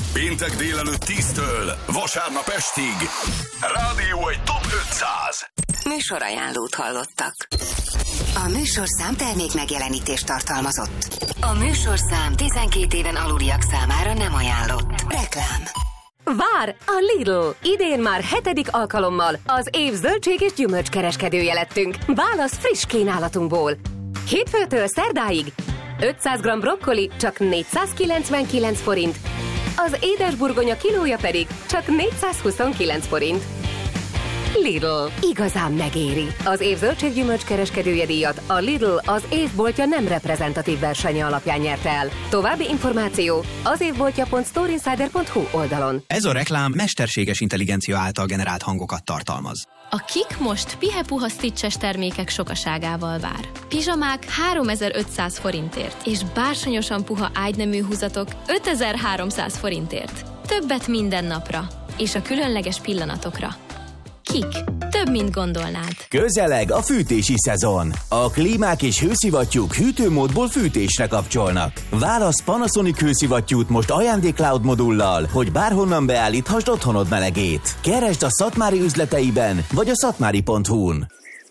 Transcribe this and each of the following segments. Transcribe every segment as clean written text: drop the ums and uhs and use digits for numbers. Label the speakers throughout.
Speaker 1: Péntek délelőtt 10-től vasárnap estig. Rádió egy Top 500.
Speaker 2: Műsorajánlót hallottak. A műsorszám termék megjelenítést tartalmazott. A műsorszám 12 éven aluliak számára nem ajánlott. Reklám.
Speaker 3: Vár a Lidl! Idén már 7. alkalommal az év zöldség és gyümölcskereskedője lettünk. Válasz friss kínálatunkból. Hétfőtől szerdáig 500 g brokkoli csak 499 forint, az édesburgonya kilója pedig csak 429 forint. Lidl. Igazán megéri. Az év zöldséggyümölcs kereskedője díjat a Lidl az évboltja nem reprezentatív versenye alapján nyerte el. További információ az évboltja.storeinsider.hu oldalon.
Speaker 4: Ez a reklám mesterséges intelligencia által generált hangokat tartalmaz.
Speaker 5: A Kik most pihe-puha stitches termékek sokaságával vár. Pizsamák 3500 forintért, és bársonyosan puha ágynemű húzatok 5300 forintért. Többet minden napra, és a különleges pillanatokra. Kik. Több, mint gondolnád.
Speaker 6: Közeleg a fűtési szezon. A klímák és hőszivattyúk hűtőmódból fűtésre kapcsolnak. Válasz Panasonic hőszivattyút most ajándék-cloud modullal, hogy bárhonnan beállíthasd otthonod melegét. Keresd a Szatmári üzleteiben, vagy a szatmári.hu-n.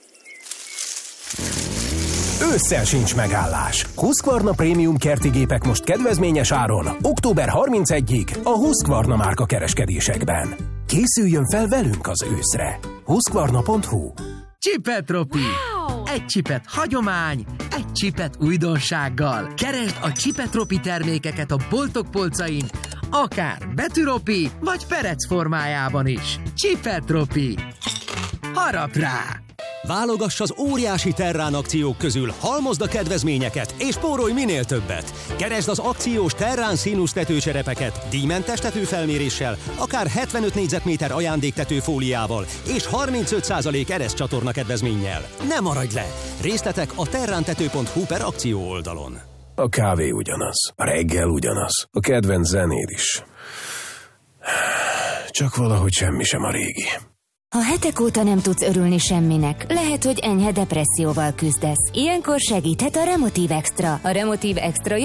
Speaker 7: Ősszel sincs megállás. Husqvarna Prémium kerti gépek most kedvezményes áron. Október 31-ig a Husqvarna márka kereskedésekben. Készüljön fel velünk az őszre. Husqvarna.hu.
Speaker 8: Csipetropi! Wow! Egy csipet hagyomány, egy csipet újdonsággal. Keresd a Csipetropi termékeket a boltok polcain, akár betűropi, vagy perec formájában is. Csipetropi! Harap rá!
Speaker 9: Válogass az óriási Terrán akciók közül, halmozd a kedvezményeket, és spórolj minél többet. Keresd az akciós Terrán színusz tetőcserepeket, díjmentes tetőfelméréssel, akár 75 négyzetméter ajándéktetőfóliával, és 35% ereszcsatorna kedvezménnyel. Ne maradj le! Részletek a terrántető.hu/akció oldalon.
Speaker 7: A kávé ugyanaz, a reggel ugyanaz, a kedvenc zenéd is. Csak valahogy semmi sem a régi.
Speaker 10: Ha hetek óta nem tudsz örülni semminek, lehet, hogy enyhe depresszióval küzdesz. Ilyenkor segíthet a Remotív Extra. A Remotív Extra